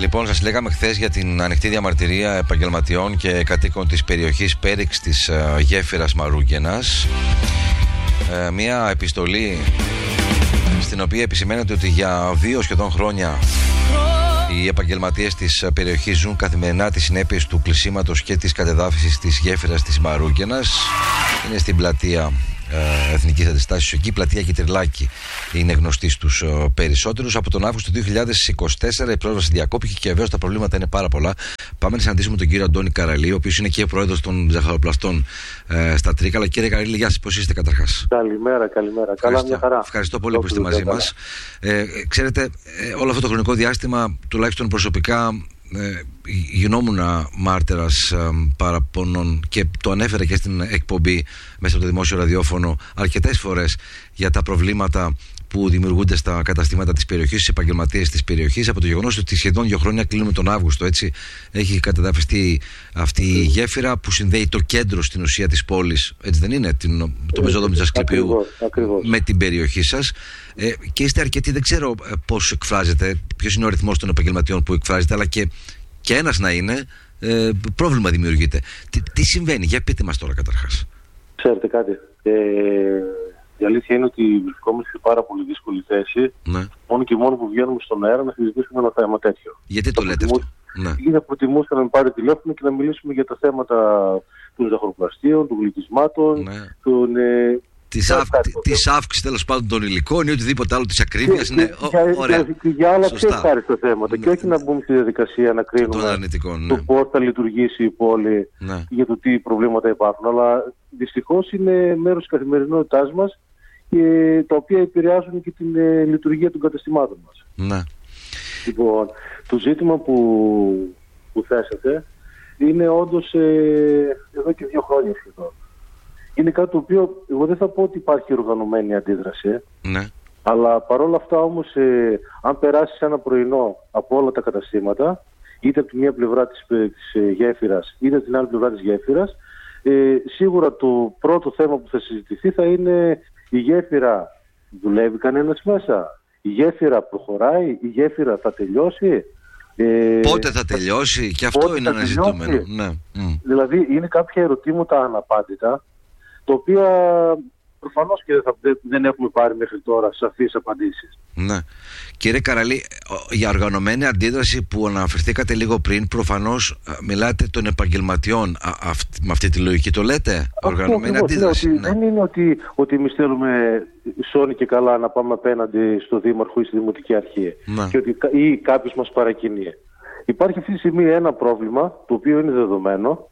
Λοιπόν, σας λέγαμε χθες για την ανοιχτή διαμαρτυρία επαγγελματιών και κατοίκων της περιοχής Πέριξ της γέφυρας Μαρούγκενας. Μια επιστολή στην οποία επισημαίνεται ότι για 2 σχεδόν χρόνια οι επαγγελματίες της περιοχής ζουν καθημερινά τις συνέπειες του κλεισίματος και της κατεδάφισης της γέφυρας της Μαρούγκενας. Είναι στην πλατεία Εθνικής Αντιστάσεως εκεί, η πλατεία Κιτριλάκη είναι γνωστή στους περισσότερους. Από τον Αύγουστο του 2024 η πρόσβαση διακόπηκε και βεβαίως τα προβλήματα είναι πάρα πολλά. Πάμε να συναντήσουμε τον κύριο Αντώνη Καραλή, ο οποίος είναι και πρόεδρος των ζαχαροπλαστών στα Τρίκαλα. Κύριε Καραλή, γεια σας, πώς είστε καταρχάς? Καλημέρα. Καλά, μια χαρά. Ευχαριστώ πολύ που είστε μαζί μας. Ξέρετε, όλο αυτό το χρονικό διάστημα, τουλάχιστον προσωπικά, γινόμουν μάρτυρας παραπονών και το ανέφερα και στην εκπομπή μέσα από το δημόσιο ραδιόφωνο αρκετές φορές για τα προβλήματα που δημιουργούνται στα καταστήματα της περιοχής, στις επαγγελματίες της περιοχής, από το γεγονός ότι σχεδόν 2 χρόνια κλείνουμε τον Αύγουστο, έτσι, έχει κατεδαφιστεί αυτή η γέφυρα που συνδέει το κέντρο στην ουσία της πόλης, έτσι δεν είναι, το πεζόδρομο της Ασκληπιού με την περιοχή σας, και είστε αρκετοί, δεν ξέρω πώς εκφράζετε, ποιος είναι ο αριθμός των επαγγελματιών που εκφράζετε, αλλά και ένας να είναι, πρόβλημα δημιουργείται. Τι συμβαίνει, για πείτε μας τώρα καταρχάς. Ξέρετε κάτι, η αλήθεια είναι ότι βρισκόμαστε σε πάρα πολύ δύσκολη θέση, ναι. Μόνο και μόνο που βγαίνουμε στον αέρα να συζητήσουμε ένα θέμα τέτοιο. Γιατί το λέτε αυτό? Ναι. Γιατί θα προτιμούσα να με πάρει τηλέφωνο και να μιλήσουμε για τα θέματα των ζαχαροπλαστείων, των γλυκισμάτων, ναι. Της αύξησης τέλος πάντων των υλικών ή οτιδήποτε άλλο, της ακρίβειας. Και για άλλα πιο ευχάριστα θέματα. Ναι. Και όχι να μπούμε στη διαδικασία να κρίνουμε το πώς θα λειτουργήσει η πόλη, ναι. για το τι προβλήματα υπάρχουν. Αλλά δυστυχώς είναι μέρος της καθημερινότητάς μας και τα οποία επηρεάζουν και την λειτουργία των καταστημάτων μας. Ναι. Λοιπόν, το ζήτημα που θέσατε είναι όντως εδώ και 2 χρόνια σχεδόν. Είναι κάτι το οποίο εγώ δεν θα πω ότι υπάρχει οργανωμένη αντίδραση, ναι. Αλλά παρόλα αυτά όμως, αν περάσεις ένα πρωινό από όλα τα καταστήματα, είτε από τη μία πλευρά της γέφυρας είτε από την άλλη πλευρά της γέφυρας, σίγουρα το πρώτο θέμα που θα συζητηθεί θα είναι η γέφυρα δουλεύει κανένας μέσα, η γέφυρα προχωράει, η γέφυρα θα τελειώσει, πότε θα τελειώσει, και αυτό είναι ένα ζητούμενο. Ναι. Δηλαδή είναι κάποια ερωτήματα αναπάντητα, τα οποία προφανώς και δεν έχουμε πάρει μέχρι τώρα σαφείς απαντήσεις. Ναι. Κύριε Καραλή, για οργανωμένη αντίδραση που αναφερθήκατε λίγο πριν, προφανώς μιλάτε των επαγγελματιών. Με αυτή τη λογική το λέτε, οργανωμένη αντίδραση. Ναι. Δεν είναι ότι εμείς θέλουμε σώνει και καλά να πάμε απέναντι στο Δήμαρχο ή στη Δημοτική Αρχή, ναι. ή κάποιος μας παρακινεί. Υπάρχει αυτή τη στιγμή ένα πρόβλημα, το οποίο είναι δεδομένο.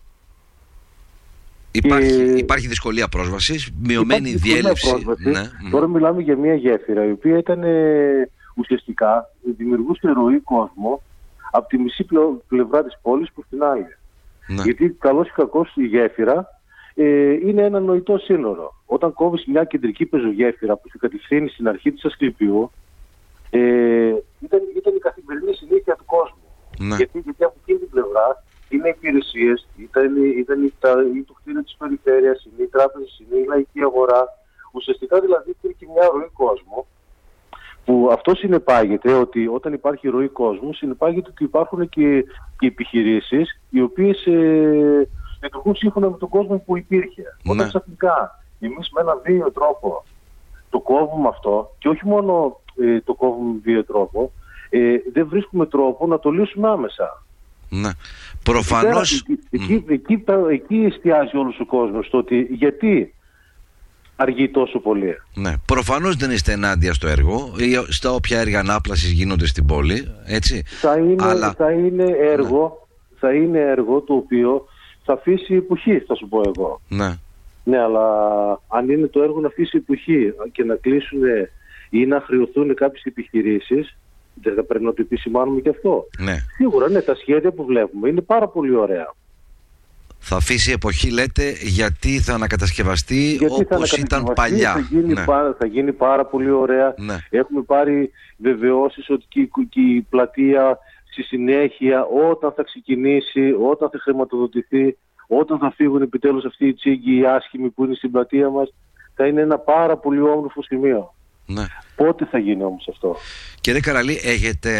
Υπάρχει δυσκολία πρόσβασης, μειωμένη διέλευση. Ναι. Τώρα μιλάμε για μια γέφυρα η οποία ήταν ουσιαστικά δημιουργούσε ροή κόσμο από τη μισή πλευρά της πόλης προς την άλλη. Ναι. Γιατί καλώς ή κακώς η γέφυρα είναι ένα νοητό σύνορο. Όταν κόβεις μια κεντρική πεζογέφυρα που σε κατευθύνει στην αρχή της Ασκληπιού, ήταν η καθημερινή συνήθεια του κόσμου. Ναι. Γιατί από εκείνη την πλευρά είναι υπηρεσίες, ήταν το κτίριο της περιφέρειας, είναι οι τράπεζες, είναι η λαϊκή αγορά. Ουσιαστικά δηλαδή υπήρχε μια ροή κόσμου, που αυτό συνεπάγεται ότι όταν υπάρχει ροή κόσμου, συνεπάγεται ότι υπάρχουν και επιχειρήσεις οι οποίες λειτουργούν σύμφωνα με τον κόσμο που υπήρχε. Ναι. Όταν ξαφνικά εμείς με έναν βίαιο τρόπο το κόβουμε αυτό, και όχι μόνο το κόβουμε με βίαιο τρόπο, δεν βρίσκουμε τρόπο να το λύσουμε άμεσα. Ναι. Προφανώς. Εκεί εστιάζει όλος ο κόσμος, στο ότι γιατί αργεί τόσο πολύ. Ναι. Προφανώς δεν είστε ενάντια στο έργο ή στα όποια έργα ανάπλασης γίνονται στην πόλη, έτσι. Θα είναι έργο το οποίο θα αφήσει εποχή, θα σου πω εγώ. Ναι. Ναι, αλλά αν είναι το έργο να αφήσει εποχή και να κλείσουν ή να χρεωθούν κάποιες επιχειρήσεις, δεν θα πρέπει να το επισημάνουμε και αυτό. Ναι. Σίγουρα, ναι, τα σχέδια που βλέπουμε είναι πάρα πολύ ωραία. Θα αφήσει εποχή, λέτε, γιατί θα ανακατασκευαστεί όπως ήταν παλιά. Θα γίνει πάρα πολύ ωραία. Ναι. Έχουμε πάρει βεβαιώσεις ότι και η πλατεία στη συνέχεια, όταν θα ξεκινήσει, όταν θα χρηματοδοτηθεί, όταν θα φύγουν επιτέλους αυτοί οι τσίγκοι, οι άσχημοι που είναι στην πλατεία μας, θα είναι ένα πάρα πολύ όμορφο σημείο. Ναι. Πότε θα γίνει όμως αυτό? Κύριε Καραλή, έχετε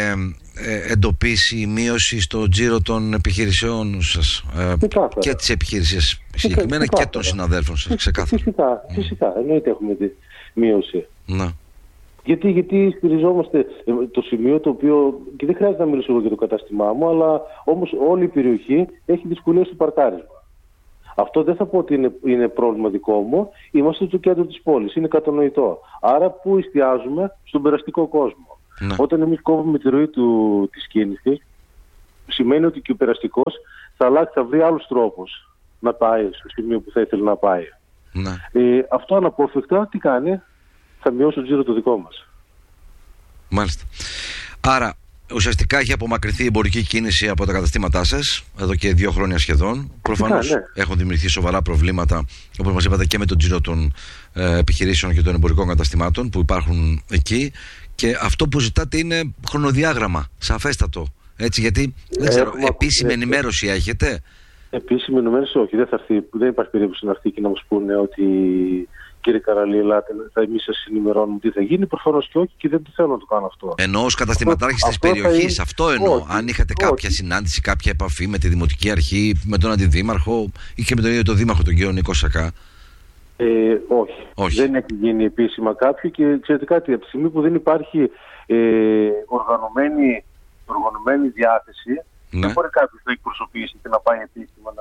εντοπίσει η μείωση στο τζίρο των επιχειρήσεων σας και τις επιχειρήσεις συγκεκριμένα και των συναδέλφων σας, ξεκάθαρα? Φυσικά, εννοείται έχουμε τη μείωση. Να. Γιατί στηριζόμαστε το σημείο το οποίο, και δεν χρειάζεται να μιλήσω εγώ για το κατάστημά μου, αλλά όμως όλη η περιοχή έχει δυσκολίες στο παρκάρισμα. Αυτό δεν θα πω ότι είναι πρόβλημα δικό μου. Είμαστε στο κέντρο της πόλης, είναι κατανοητό. Άρα πού εστιάζουμε? Στον περαστικό κόσμο. Ναι. Όταν εμείς κόβουμε τη ροή της κίνησης, σημαίνει ότι και ο περαστικός θα βρει άλλους τρόπους να πάει στο σημείο που θα ήθελε να πάει. Ναι. Αυτό αναπόφευκτα τι κάνει? Θα μειώσει το τζίρο το δικό μας. Μάλιστα. Άρα ουσιαστικά έχει απομακρυνθεί η εμπορική κίνηση από τα καταστήματά σας εδώ και 2 χρόνια σχεδόν. Προφανώς έχουν δημιουργηθεί σοβαρά προβλήματα, όπως μας είπατε, και με τον τζίρο των επιχειρήσεων και των εμπορικών καταστημάτων που υπάρχουν εκεί. Και αυτό που ζητάτε είναι χρονοδιάγραμμα, σαφέστατο. Έτσι, γιατί δεν ξέρω, επίσημη ενημέρωση έχετε? Επίσημη ενημέρωση όχι, δεν υπάρχει περίπτωση να έρθει και να μας πούνε ότι κύριε Καραλή, ελάτε, εμείς σας ενημερώνουμε τι θα γίνει. Προφανώς και όχι, και δεν θέλω να το κάνω αυτό. Εννοώ ως καταστηματάρχης της περιοχής, αυτό εννοώ. Όχι, αν είχατε κάποια συνάντηση, κάποια επαφή με τη Δημοτική Αρχή, με τον Αντιδήμαρχο ή και με τον ίδιο τον Δήμαρχο, τον κύριο Νίκο Σακά? Όχι. Δεν έχει γίνει επίσημα κάποιο, και ξέρετε κάτι, από τη στιγμή που δεν υπάρχει οργανωμένη διάθεση, δεν μπορεί κάποιος να εκπροσωπήσει και να πάει επίσημα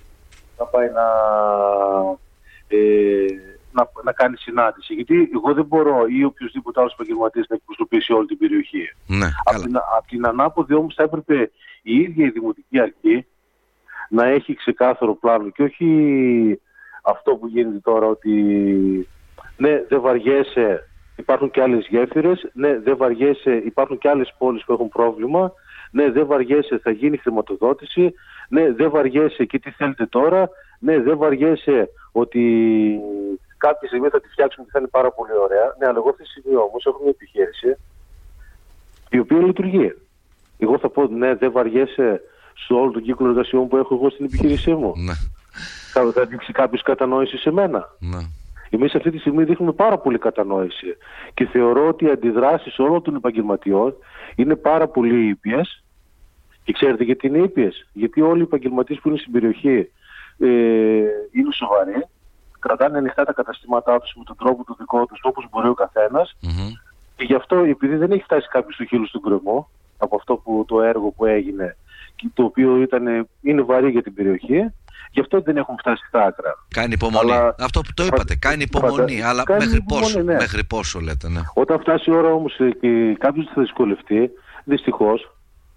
να κάνει συνάντηση. Γιατί εγώ δεν μπορώ ή οποιοδήποτε άλλος επαγγελματίας να εκπροσωπήσει όλη την περιοχή. Ναι, από την ανάποδη όμως θα έπρεπε η ίδια η Δημοτική Αρχή να έχει ξεκάθαρο πλάνο, και όχι αυτό που γίνεται τώρα, ότι ναι, δεν βαριέσαι, υπάρχουν και άλλες γέφυρες, ναι, δεν βαριέσαι, υπάρχουν και άλλες πόλεις που έχουν πρόβλημα, ναι, δεν βαριέσαι, θα γίνει χρηματοδότηση, ναι, δεν βαριέσαι και τι θέλετε τώρα, ναι, δεν βαριέσαι ότι κάποια στιγμή θα τη φτιάξουμε και θα είναι πάρα πολύ ωραία. Ναι, αλλά εγώ αυτή τη στιγμή όμως έχω μια επιχείρηση η οποία λειτουργεί. Εγώ θα πω, ναι, δεν βαριέσαι σε όλο τον κύκλο εργασιών που έχω εγώ στην επιχείρησή μου? Ναι. Θα δείξει κάποιος κατανόηση σε μένα? Ναι. Εμείς αυτή τη στιγμή δείχνουμε πάρα πολύ κατανόηση και θεωρώ ότι οι αντιδράσεις όλων των επαγγελματιών είναι πάρα πολύ ήπιες. Και ξέρετε γιατί είναι ήπιες? Γιατί όλοι οι επαγγελματίες που είναι στην περιοχή είναι σοβαροί, κρατάνε ανοιχτά τα καταστήματά τους με τον τρόπο του δικό τους, όπως μπορεί ο καθένας. Και γι' αυτό, επειδή δεν έχει φτάσει κάποιος στο χείλος στον κρεμό από αυτό το έργο που έγινε, το οποίο είναι βαρύ για την περιοχή, γι' αυτό δεν έχουν φτάσει στα άκρα. Κάνει υπομονή. Αυτό που το είπατε, κάνει υπομονή. Αλλά μέχρι πόσο λέτε? Ναι. Όταν φτάσει η ώρα όμως και κάποιος θα δυσκολευτεί, δυστυχώς,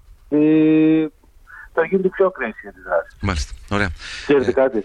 θα γίνονται πιο ακραίες οι αντιδράσεις. Μάλιστα. Ωραία. Ξέρετε κάτι,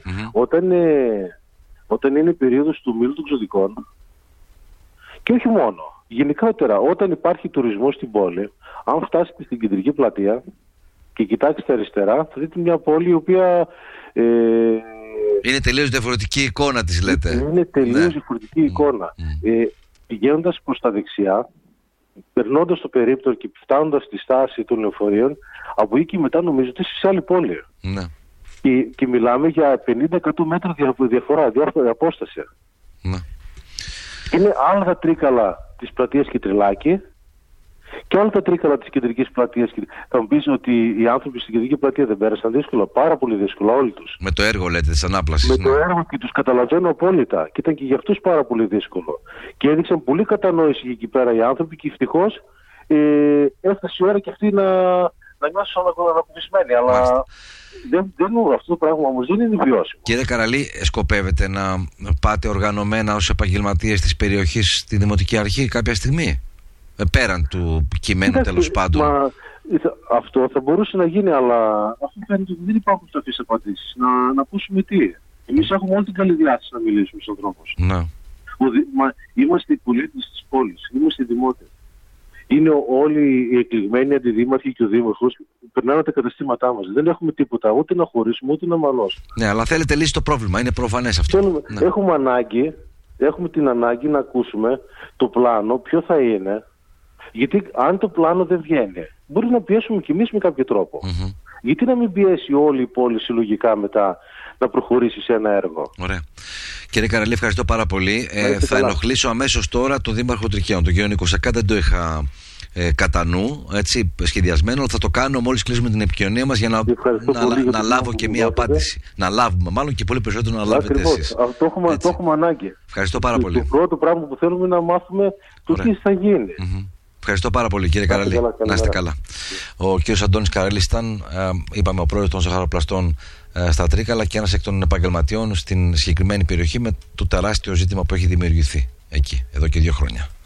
όταν είναι η περίοδος του μήλου των ξωτικών, και όχι μόνο, γενικότερα όταν υπάρχει τουρισμός στην πόλη, αν φτάσετε στην κεντρική πλατεία και κοιτάξετε αριστερά, θα δείτε μια πόλη η οποία είναι τελείως διαφορετική εικόνα της, λέτε? Είναι τελείως διαφορετική εικόνα. Πηγαίνοντας προς τα δεξιά, περνώντας το περίπτερο και φτάνοντας στη στάση των λεωφορείων, από εκεί και μετά νομίζω ότι είσαι σε άλλη πόλη. Ναι. Και μιλάμε για 50-100 μέτρα διαφορά, διάφορη απόσταση. Ναι. Είναι άλλα τα τρίκαλα της πλατείας Κιτριλάκη και άλλα τα τρίκαλα της κεντρικής πλατείας. Θα μου πεις ότι οι άνθρωποι στην κεντρική πλατεία δεν πέρασαν δύσκολα? Πάρα πολύ δύσκολα όλοι τους. Με το έργο, λέτε, της ανάπλασης? Με το έργο, και τους καταλαβαίνω απόλυτα. Και ήταν και για αυτούς πάρα πολύ δύσκολο. Και έδειξαν πολύ κατανόηση εκεί πέρα οι άνθρωποι, και ευτυχώς έφτασε η ώρα και αυτοί να νιώσουν ανακουφισμένοι. Αλλά αυτό το πράγμα όμως δεν είναι βιώσιμο. Κύριε Καραλή, σκοπεύετε να πάτε οργανωμένα ως επαγγελματίες της περιοχής στη Δημοτική Αρχή κάποια στιγμή? Πέραν του κειμένου, τέλος πάντων. Αυτό θα μπορούσε να γίνει, αλλά αυτό φαίνεται ότι δεν υπάρχουν σαφείς απαντήσεις. Να ακούσουμε τι. Εμείς έχουμε όλη την καλή διάθεση να μιλήσουμε στους ανθρώπους. Ναι. Είμαστε οι πολίτες της πόλης, είμαστε οι δημότες. Είναι όλοι οι εκλεγμένοι αντιδήμαρχοι και ο δήμαρχος που περνάνε τα καταστήματά μας. Δεν έχουμε τίποτα, ούτε να χωρίσουμε, ούτε να μαλώσουμε. Ναι, αλλά θέλετε λύση το πρόβλημα, είναι προφανές αυτό. Ναι. Έχουμε την ανάγκη να ακούσουμε το πλάνο, ποιο θα είναι. Γιατί αν το πλάνο δεν βγαίνει, μπορεί να πιέσουμε κι εμείς με κάποιο τρόπο. Γιατί να μην πιέσει όλη η πόλη συλλογικά μετά να προχωρήσει σε ένα έργο? Ωραία. Κύριε Καραλή, ευχαριστώ πάρα πολύ. Θα ενοχλήσω αμέσως τώρα τον Δήμαρχο Τρικαίων, τον κύριο Νίκο Σακά. Δεν το είχα κατά νου, έτσι, σχεδιασμένο. Θα το κάνω μόλις κλείσουμε την επικοινωνία μας για να λάβω και μία απάντηση. Να λάβουμε, μάλλον και πολύ περισσότερο να λάβετε εσείς. Αυτό έχουμε ανάγκη. Ευχαριστώ πάρα πολύ. Το πρώτο πράγμα που θέλουμε είναι να μάθουμε το τι θα γίνει. Ευχαριστώ πάρα πολύ, κύριε Καραλή. Να είστε καλά. Ο κύριος Αντώνης Καραλής ήταν, είπαμε, ο πρόεδρος των ζαχαροπλαστών στα Τρίκαλα και ένας εκ των επαγγελματιών στην συγκεκριμένη περιοχή με το τεράστιο ζήτημα που έχει δημιουργηθεί εκεί, εδώ και 2 χρόνια.